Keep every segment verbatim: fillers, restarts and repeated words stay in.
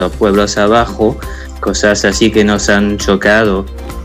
los pueblos abajo, cosas así que nos han chocado.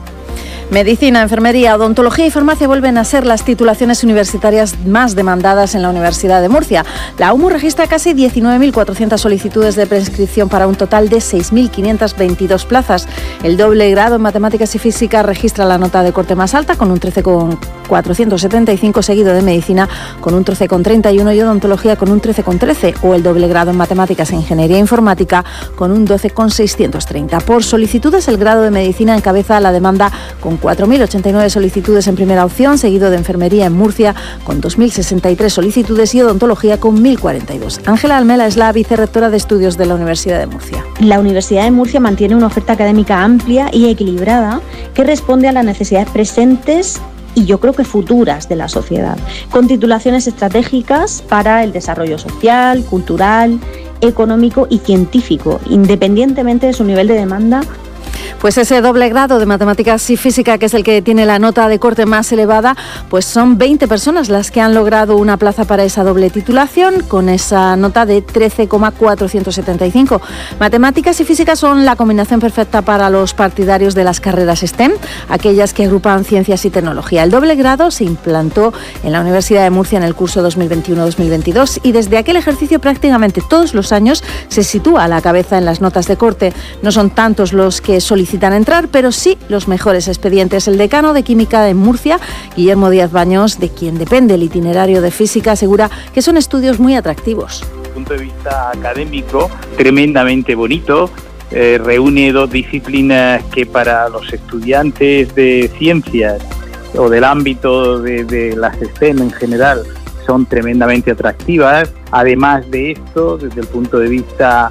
Medicina, enfermería, odontología y farmacia vuelven a ser las titulaciones universitarias más demandadas en la Universidad de Murcia. La U M U registra casi diecinueve mil cuatrocientas solicitudes de prescripción para un total de seis mil quinientas veintidós plazas. El doble grado en matemáticas y física registra la nota de corte más alta con un trece coma cuatrocientos setenta y cinco, seguido de medicina con un trece coma treinta y uno y odontología con un trece coma trece, o el doble grado en matemáticas e ingeniería informática con un doce coma seiscientos treinta. Por solicitudes, el grado de medicina encabeza la demanda con cuatro mil ochenta y nueve solicitudes en primera opción, seguido de enfermería en Murcia con dos mil sesenta y tres solicitudes y odontología con mil cuarenta y dos. Ángela Almela es la vicerrectora de estudios de la Universidad de Murcia. La Universidad de Murcia mantiene una oferta académica amplia y equilibrada que responde a las necesidades presentes y yo creo que futuras de la sociedad, con titulaciones estratégicas para el desarrollo social, cultural, económico y científico, independientemente de su nivel de demanda. Pues ese doble grado de matemáticas y física, que es el que tiene la nota de corte más elevada, pues son veinte personas las que han logrado una plaza para esa doble titulación con esa nota de trece coma cuatrocientos setenta y cinco. Matemáticas y física son la combinación perfecta para los partidarios de las carreras STEM, aquellas que agrupan ciencias y tecnología. El doble grado se implantó en la Universidad de Murcia en el curso dos mil veintiuno dos mil veintidós y desde aquel ejercicio prácticamente todos los años se sitúa a la cabeza en las notas de corte. No son tantos los que solicitan entrar, pero sí los mejores expedientes. El decano de Química de Murcia, Guillermo Díaz Baños, de quien depende el itinerario de Física, asegura que son estudios muy atractivos. Desde el punto de vista académico, tremendamente bonito. Eh, reúne dos disciplinas que para los estudiantes de ciencias o del ámbito de, de las STEM en general son tremendamente atractivas. Además de esto, desde el punto de vista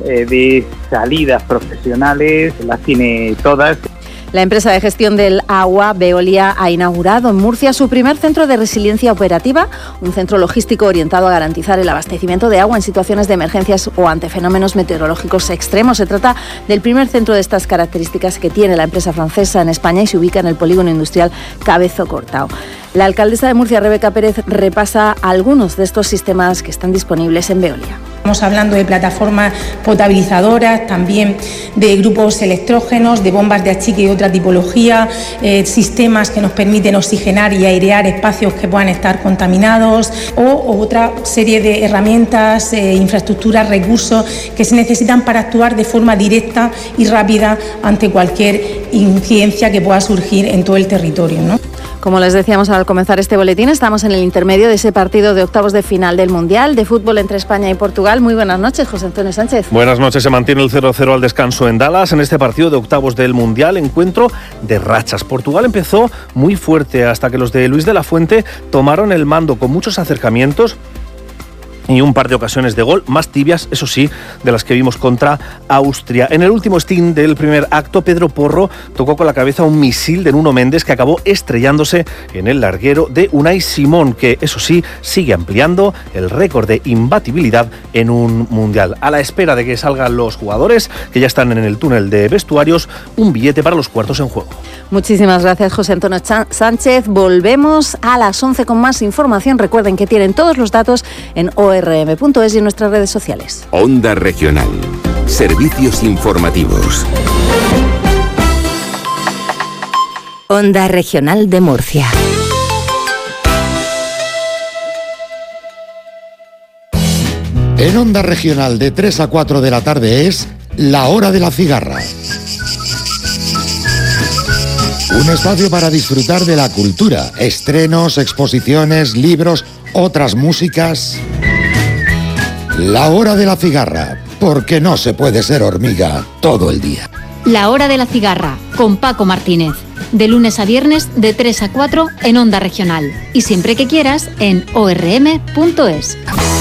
de salidas profesionales, las tiene todas. La empresa de gestión del agua, Veolia, ha inaugurado en Murcia su primer centro de resiliencia operativa, un centro logístico orientado a garantizar el abastecimiento de agua en situaciones de emergencias o ante fenómenos meteorológicos extremos. Se trata del primer centro de estas características que tiene la empresa francesa en España y se ubica en el polígono industrial Cabezo Cortao. La alcaldesa de Murcia, Rebeca Pérez, repasa algunos de estos sistemas que están disponibles en Veolia. Estamos hablando de plataformas potabilizadoras, también de grupos electrógenos, de bombas de achique y otra tipología, eh, sistemas que nos permiten oxigenar y airear espacios que puedan estar contaminados o otra serie de herramientas, eh, infraestructuras, recursos que se necesitan para actuar de forma directa y rápida ante cualquier incidencia que pueda surgir en todo el territorio, ¿no? Como les decíamos al comenzar este boletín, estamos en el intermedio de ese partido de octavos de final del Mundial de Fútbol entre España y Portugal. Muy buenas noches, José Antonio Sánchez. Buenas noches. Se mantiene el cero cero al descanso en Dallas. En este partido de octavos del Mundial, encuentro de rachas. Portugal empezó muy fuerte hasta que los de Luis de la Fuente tomaron el mando con muchos acercamientos y un par de ocasiones de gol, más tibias, eso sí, de las que vimos contra Austria. En el último stint del primer acto, Pedro Porro tocó con la cabeza un misil de Nuno Méndez que acabó estrellándose en el larguero de Unai Simón, que eso sí, sigue ampliando el récord de imbatibilidad en un mundial. A la espera de que salgan los jugadores, que ya están en el túnel de vestuarios, un billete para los cuartos en juego. Muchísimas gracias, José Antonio Sánchez. Volvemos a las once con más información. Recuerden que tienen todos los datos en o r m punto es y en nuestras redes sociales. Onda Regional. Servicios informativos. Onda Regional de Murcia. En Onda Regional de tres a cuatro de la tarde es La Hora de la Cigarra. Un espacio para disfrutar de la cultura, estrenos, exposiciones, libros, otras músicas. La Hora de la Cigarra, porque no se puede ser hormiga todo el día. La Hora de la Cigarra, con Paco Martínez. De lunes a viernes, de tres a cuatro en Onda Regional. Y siempre que quieras, en o r m punto es.